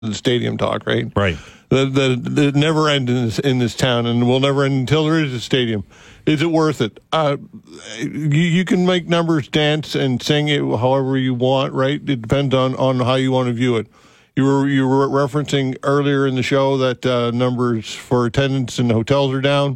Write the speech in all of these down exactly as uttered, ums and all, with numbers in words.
the stadium talk, right? Right. That that never end in this in this town, and will never end until there is a stadium. Is it worth it? Uh, you, you can make numbers dance and sing it however you want, right? It depends on, on how you want to view it. You were you were referencing earlier in the show that uh, numbers for attendance in hotels are down.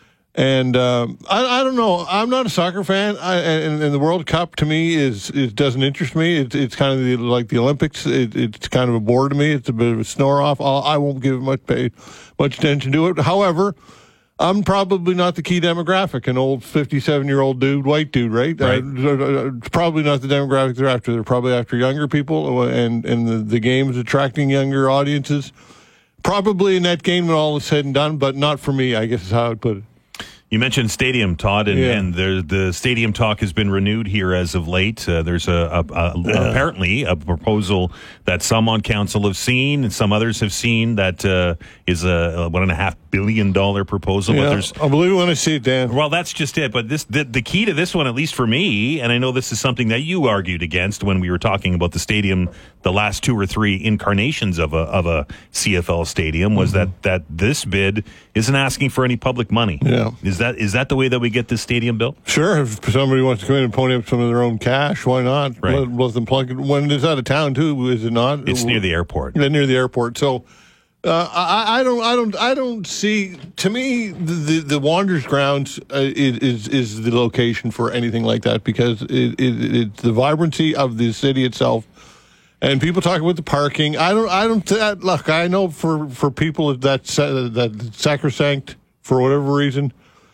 And uh, I, I don't know. I'm not a soccer fan, I, and, and the World Cup to me is, is doesn't interest me. It's it's kind of the, like the Olympics. It, it's kind of a bore to me. It's a bit of a snore off. I'll, I won't give much pay, much attention to it. However, I'm probably not the key demographic. An old fifty-seven year old dude, white dude, right? Right. Uh, it's probably not the demographic they're after. They're probably after younger people, and and the, the game is attracting younger audiences. Probably a net gain when all is said and done, but not for me, I guess is how I would put it. You mentioned stadium, Todd, and, Yeah. and the, the stadium talk has been renewed here as of late. Uh, there's a, a, a Yeah. apparently a proposal that some on council have seen and some others have seen that uh, is a, a one and a half billion dollar proposal. But Yeah, there's I believe it when I see it, Dan. well, that's just it. But this the, the key to this one, at least for me, and I know this is something that you argued against when we were talking about the stadium, the last two or three incarnations of a of a C F L stadium, was Mm-hmm. that that this bid isn't asking for any public money. Yeah. Is that is that the way that we get this stadium built? Sure, if somebody wants to come in and pony up some of their own cash, why not? Right. Let, let them plug it. When it's out of town, too, is it not? It's near the airport. Yeah, near the airport. So uh, I, I don't, I don't, I don't see. To me, the the, the Wanderers grounds uh, is is the location for anything like that because it, it, it's the vibrancy of the city itself. And people talk about the parking. I don't. I don't. That, look, I know for for people that's that sacrosanct for whatever reason.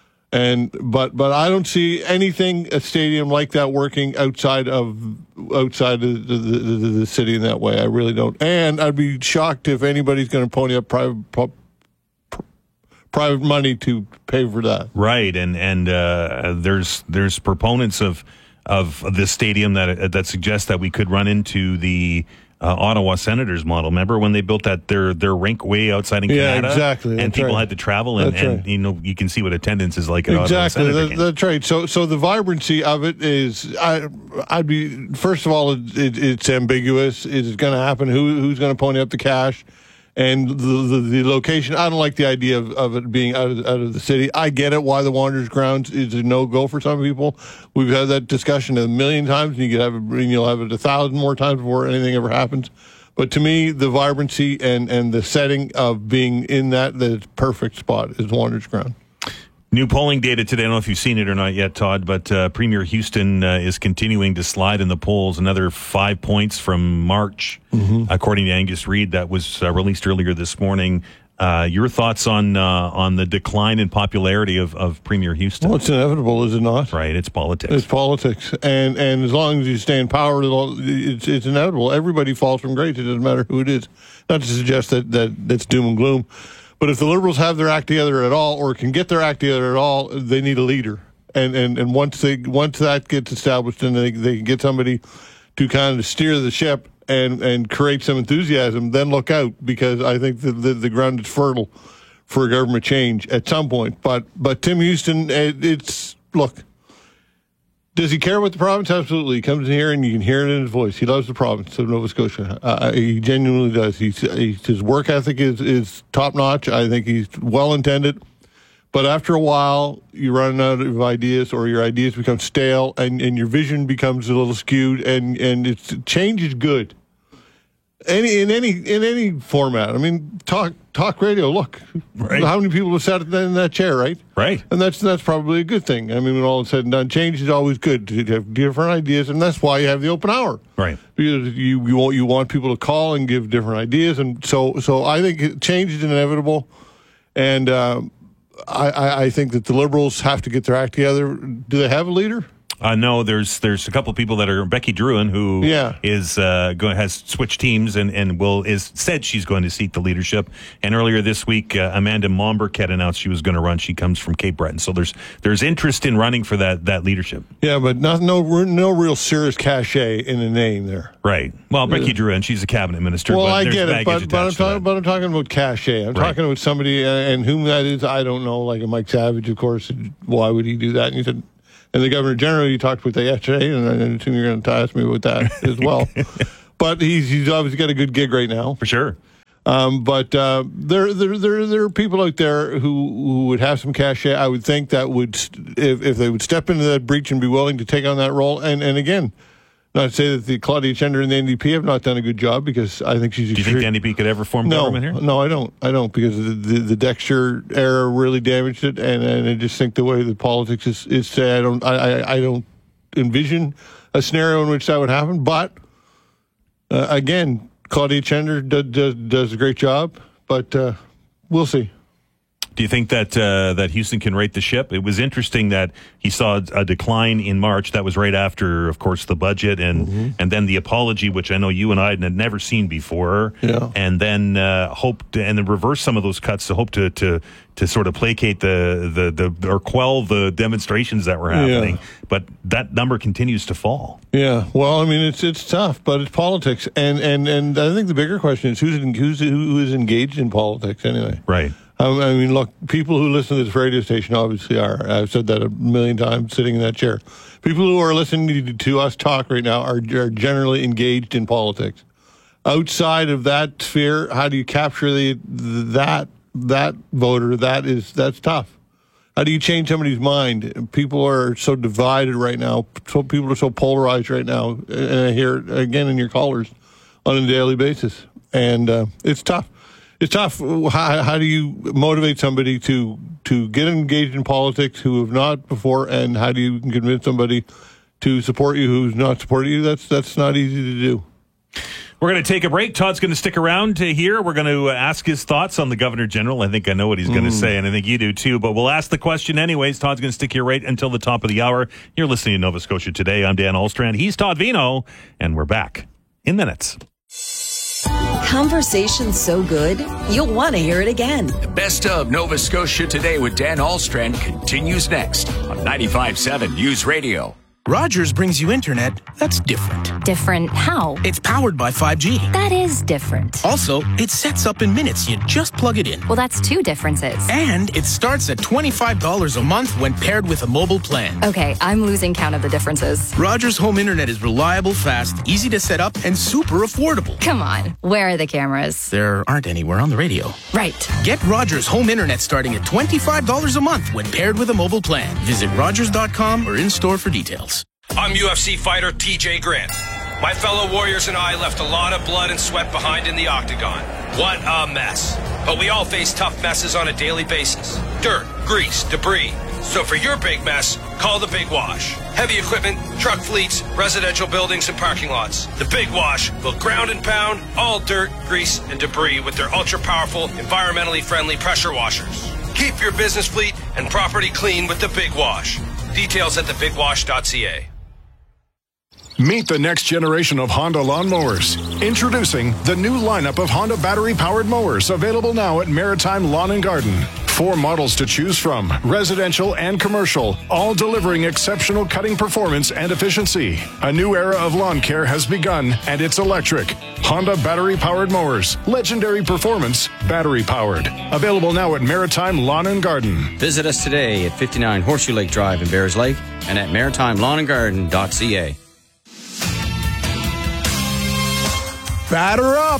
And but but I don't see anything a stadium like that working outside of outside of the, the, the, the city in that way. I really don't. And I'd be shocked if anybody's going to pony up private pu- private money to pay for that. Right, and and uh, there's there's proponents of of this stadium that that suggest that we could run into the uh, Ottawa Senators model. Remember when they built that their their rink way outside in Yeah, Canada? exactly. And That's people right. had to travel, and, That's and right. you know you can see what attendance is like at Exactly, Ottawa Senator that, games. that's right. So, so the vibrancy of it is, I, I'd be first of all, it, it, it's ambiguous. Is it going to happen? Who, who's going to pony up the cash? And the, the the location. I don't like the idea of, of it being out of out of the city. I get it. Why the Wanderers grounds is a no go for some people. We've had that discussion a million times, and you could have it, and you'll have it a thousand more times before anything ever happens. But to me, the vibrancy and, and the setting of being in that, the perfect spot is Wanderers ground. New polling data today. I don't know if you've seen it or not yet, Todd, but uh, Premier Houston uh, is continuing to slide in the polls. Another five points from March, mm-hmm. according to Angus Reid, that was uh, released earlier this morning. Uh, your thoughts on uh, on the decline in popularity of, of Premier Houston? Well, it's inevitable, is it not? Right, it's politics. It's politics, and and as long as you stay in power, it's it's inevitable. Everybody falls from grace. It doesn't matter who it is. Not to suggest that that that's doom and gloom. But if the Liberals have their act together at all, or can get their act together at all, they need a leader. And and, and once they once that gets established, and they they can get somebody to kind of steer the ship and, and create some enthusiasm, then look out, because I think the, the the ground is fertile for a government change at some point. But but Tim Houston, it, it's look. Does he care about the province? Absolutely. He comes in here and you can hear it in his voice. He loves the province of Nova Scotia. Uh, he genuinely does. He's, he's, his work ethic is, is top-notch. I think he's well-intended. But after a while, you run out of ideas, or your ideas become stale, and, and your vision becomes a little skewed, and, and it's, change is good. Any in any in any format. I mean, talk talk radio. Look, Right. how many people have sat in that chair, right? Right. And that's that's probably a good thing. I mean, when all is said and done, change is always good to have different ideas, and that's why you have the open hour. Right. Because you you want you want people to call and give different ideas, and so so I think change is inevitable, and um, I, I I think that the Liberals have to get their act together. Do they have a leader? Uh, no, there's there's a couple of people that are Becky Druin, who Yeah. is uh, going has switched teams and, and will is said she's going to seek the leadership. And earlier this week, uh, Amanda Momberg had announced she was going to run. She comes from Cape Breton, so there's there's interest in running for that that leadership. Yeah, but not, no no real serious cachet in the name there. Right. Well, Becky Druin, she's a cabinet minister. Well, but I there's get it, baggage but, but, I'm attached to talking, that. but I'm talking about cachet. I'm Right. talking about somebody, uh, and whom that is, I don't know, like a Mike Savage, of course. Why would he do that? And he said, and the Governor General, you talked about that yesterday, and I assume you're going to ask me about that as well. But he's, he's obviously got a good gig right now. For sure. Um, but uh, there, there, there, there are people out there who, who would have some cachet. I would think that would, if, if they would step into that breach and be willing to take on that role. And, and again, not to say that the Claudia Chender and the N D P have not done a good job, because I think she's. Do you think the N D P could ever form no, government here? No, I don't. I don't, because the, the, the Dexter era really damaged it, and, and I just think the way the politics is, is today, I don't, I, I, I don't envision a scenario in which that would happen. But uh, again, Claudia Chender does, does, does a great job, but uh, we'll see. Do you think that uh, that Houston can right the ship? It was interesting that he saw a decline in March. That was right after, of course, the budget and mm-hmm. and then the apology, which I know you and I had never seen before. Yeah. And then uh, hope to, and then reverse some of those cuts to hope to to to sort of placate the the, the or quell the demonstrations that were happening. Yeah. But that number continues to fall. Yeah. Well, I mean, it's it's tough, but it's politics, and and and I think the bigger question is who's who's who is engaged in politics anyway. Right. Um, I mean, look, people who listen to this radio station obviously are. I've said that a million times sitting in that chair. People who are listening to us talk right now are, are generally engaged in politics. Outside of that sphere, how do you capture the that that voter? That is that's tough. How do you change somebody's mind? People are so divided right now. So people are so polarized right now, and I hear it again in your callers on a daily basis, and uh, it's tough. It's tough. How, how do you motivate somebody to to get engaged in politics who have not before, and how do you convince somebody to support you who's not supporting you? That's that's not easy to do. We're going to take a break. Todd's going to stick around to here. We're going to ask his thoughts on the Governor General. I think I know what he's going to mm. say, and I think you do too. But we'll ask the question anyways. Todd's going to stick here right until the top of the hour. You're listening to Nova Scotia Today. I'm Dan Ahlstrand. He's Todd Vino, and we're back in minutes. Conversation so good, you'll want to hear it again. The best of Nova Scotia Today with Dan Ahlstrand continues next on ninety-five point seven News Radio. Rogers brings you internet that's different. Different how? It's powered by five G. That is different. Also, it sets up in minutes. You just plug it in. Well, that's two differences. And it starts at twenty-five dollars a month when paired with a mobile plan. Okay, I'm losing count of the differences. Rogers Home Internet is reliable, fast, easy to set up, and super affordable. Come on, where are the cameras? There aren't anywhere on the radio. Right. Get Rogers Home Internet starting at twenty-five dollars a month when paired with a mobile plan. Visit rogers dot com or in-store for details. I'm U F C fighter T J Grant. My fellow warriors and I left a lot of blood and sweat behind in the octagon. What a mess. But we all face tough messes on a daily basis. Dirt, grease, debris. So for your big mess, call the Big Wash. Heavy equipment, truck fleets, residential buildings, and parking lots. The Big Wash will ground and pound all dirt, grease, and debris with their ultra-powerful, environmentally friendly pressure washers. Keep your business fleet and property clean with the Big Wash. Details at the big wash dot c a. Meet the next generation of Honda lawnmowers. Introducing the new lineup of Honda battery-powered mowers, available now at Maritime Lawn and Garden. Four models to choose from, residential and commercial, all delivering exceptional cutting performance and efficiency. A new era of lawn care has begun, and it's electric. Honda battery-powered mowers. Legendary performance, battery-powered. Available now at Maritime Lawn and Garden. Visit us today at fifty-nine Horseshoe Lake Drive in Bears Lake and at maritime lawn and garden dot c a. Batter up!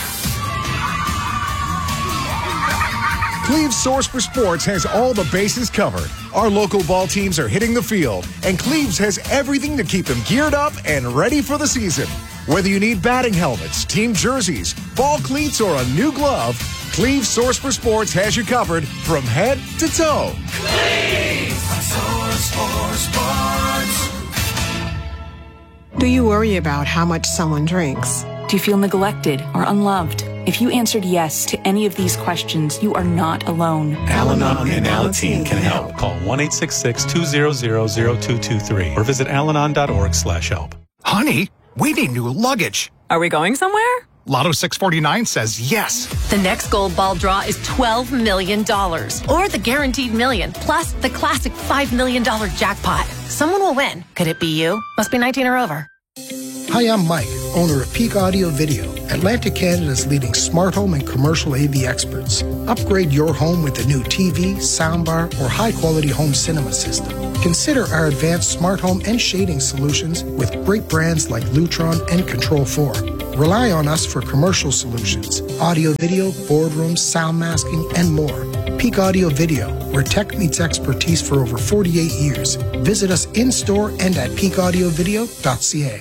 Cleve's Source for Sports has all the bases covered. Our local ball teams are hitting the field, and Cleve's has everything to keep them geared up and ready for the season. Whether you need batting helmets, team jerseys, ball cleats, or a new glove, Cleve's Source for Sports has you covered from head to toe. Cleve's Source for Sports. Do you worry about how much someone drinks? Do you feel neglected or unloved? If you answered yes to any of these questions, you are not alone. Al-Anon and Alateen can help. Call one eight six six, two zero zero, zero two two three or visit alanon dot org slash help. Honey, we need new luggage. Are we going somewhere? Lotto six forty-nine says yes. The next gold ball draw is twelve million dollars. Or the guaranteed million, plus the classic five million dollars jackpot. Someone will win. Could it be you? Must be nineteen or over. Hi, I'm Mike, owner of Peak Audio Video, Atlantic Canada's leading smart home and commercial A V experts. Upgrade your home with a new T V, soundbar, or high-quality home cinema system. Consider our advanced smart home and shading solutions with great brands like Lutron and Control four. Rely on us for commercial solutions, audio, video, boardrooms, sound masking, and more. Peak Audio Video, where tech meets expertise for over forty-eight years. Visit us in-store and at peak audio video dot c a.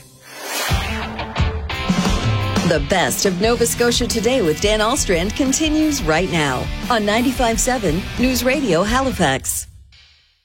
The best of Nova Scotia Today with Dan Alstrand continues right now on ninety-five point seven News Radio Halifax.